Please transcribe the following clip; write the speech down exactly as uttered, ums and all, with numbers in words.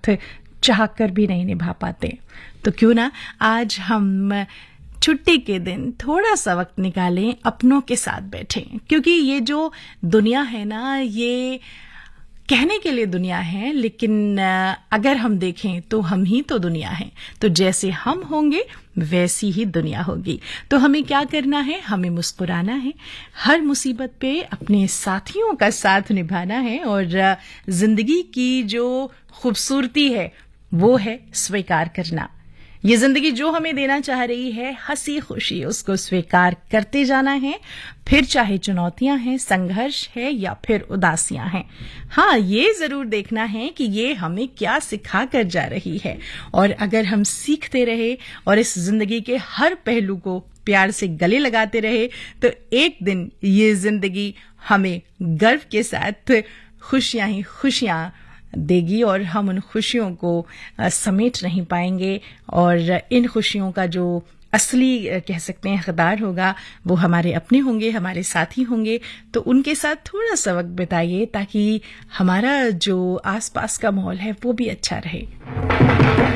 साथ चाहकर भी नहीं निभा पाते। तो क्यों ना आज हम छुट्टी के दिन थोड़ा सा वक्त निकालें, अपनों के साथ बैठें, क्योंकि ये जो दुनिया है ना, ये कहने के लिए दुनिया है, लेकिन अगर हम देखें तो हम ही तो दुनिया है। तो जैसे हम होंगे वैसी ही दुनिया होगी। तो हमें क्या करना है? हमें मुस्कुराना है, हर मुसीबत पे अपने साथियों का साथ निभाना है, और जिंदगी की जो खूबसूरती है वो है स्वीकार करना। ये जिंदगी जो हमें देना चाह रही है, हंसी खुशी, उसको स्वीकार करते जाना है, फिर चाहे चुनौतियां हैं, संघर्ष है या फिर उदासियां हैं। हाँ, ये जरूर देखना है कि ये हमें क्या सिखा कर जा रही है, और अगर हम सीखते रहे और इस जिंदगी के हर पहलू को प्यार से गले लगाते रहे, तो एक दिन ये जिंदगी हमें गर्व के साथ खुशियां ही खुशियां देगी, और हम उन खुशियों को समेट नहीं पाएंगे, और इन खुशियों का जो असली कह सकते हैं हकदार होगा वो हमारे अपने होंगे, हमारे साथी होंगे। तो उनके साथ थोड़ा सा वक्त बिताइए ताकि हमारा जो आसपास का माहौल है वो भी अच्छा रहे।